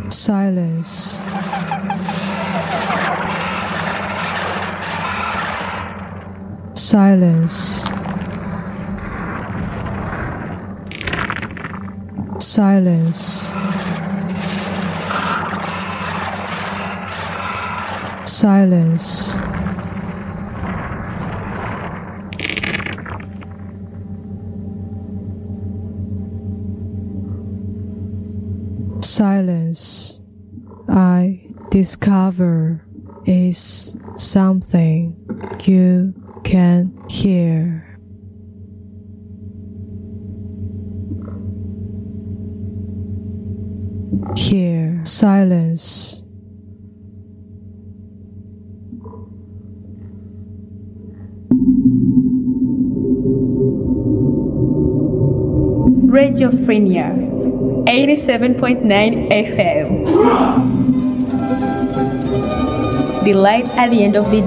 silence, silence, silence, silence, silence, I discover, is something you can hear. Hear silence. Radiophrenia 87.9 FM. The light at the end of the